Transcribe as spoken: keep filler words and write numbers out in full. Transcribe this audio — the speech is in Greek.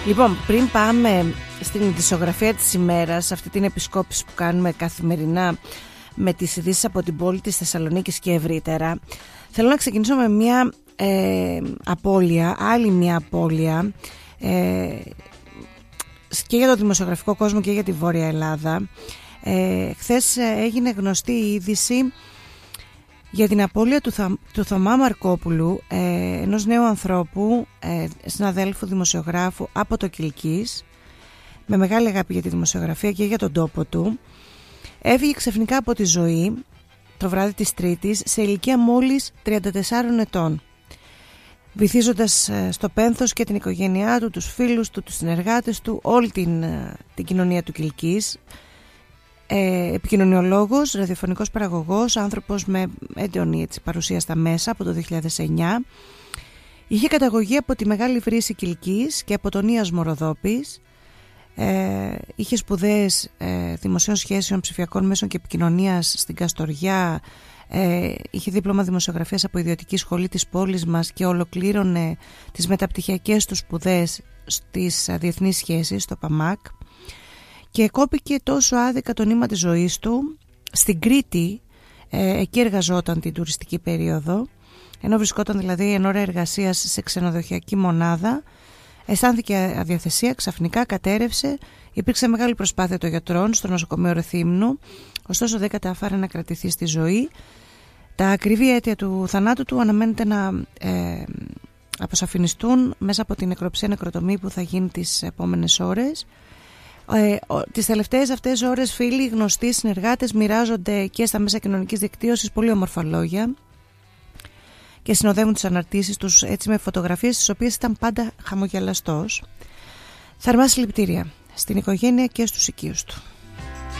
Λοιπόν, πριν πάμε στην ειδησιογραφία της ημέρας, αυτή την επισκόπηση που κάνουμε καθημερινά με τις ειδήσεις από την πόλη της Θεσσαλονίκης και ευρύτερα, θέλω να ξεκινήσω με μια ε, απώλεια, άλλη μια απώλεια ε, και για το δημοσιογραφικό κόσμο και για τη Βόρεια Ελλάδα. Ε, χθες έγινε γνωστή η είδηση για την απώλεια του, Θα, του Θωμά Μαρκόπουλου, ε, ενός νέου ανθρώπου, ε, συναδέλφου δημοσιογράφου από το Κιλκής, με μεγάλη αγάπη για τη δημοσιογραφία και για τον τόπο του. Έφυγε ξαφνικά από τη ζωή το βράδυ της Τρίτης σε ηλικία μόλις τριάντα τεσσάρων ετών, βυθίζοντας στο πένθος και την οικογένειά του, τους φίλους του, τους συνεργάτες του, όλη την, την κοινωνία του Κιλκής. Ε, επικοινωνιολόγος, ραδιοφωνικός παραγωγός, άνθρωπος με έντονη έτσι, παρουσία στα μέσα από το δύο χιλιάδες εννιά. Είχε καταγωγή από τη Μεγάλη Βρύση Κιλκής και από τον Ίασμο Ροδόπης. Ε, είχε σπουδές ε, δημοσίων σχέσεων, ψηφιακών μέσων και επικοινωνίας στην Καστοριά. Ε, είχε δίπλωμα δημοσιογραφίας από ιδιωτική σχολή της πόλης μας και ολοκλήρωνε τις μεταπτυχιακές του σπουδές στις διεθνείς σχέσεις, στο ΠΑΜΑΚ. Και κόπηκε τόσο άδικα το νήμα της ζωής του στην Κρήτη, ε, εκεί εργαζόταν την τουριστική περίοδο, ενώ βρισκόταν δηλαδή εν ώρα εργασίας σε ξενοδοχειακή μονάδα. Αισθάνθηκε αδιαθεσία, ξαφνικά κατέρευσε, υπήρξε μεγάλη προσπάθεια των γιατρών στο νοσοκομείο Ρεθύμνου, ωστόσο δεν κατάφερε να κρατηθεί στη ζωή. Τα ακριβή αίτια του θανάτου του αναμένεται να ε, αποσαφινιστούν μέσα από την νεκροψία νεκροτομή που θα γίνει τις επόμενες ώρες. Ε, τις τελευταίες αυτές ώρες φίλοι, γνωστοί, συνεργάτες μοιράζονται και στα μέσα κοινωνικής δικτύωσης πολύ όμορφα λόγια και συνοδεύουν τις αναρτήσεις τους έτσι με φωτογραφίες τις οποίες ήταν πάντα χαμογελαστός. Θερμά συλληπιτήρια στην οικογένεια και στους οικείους του.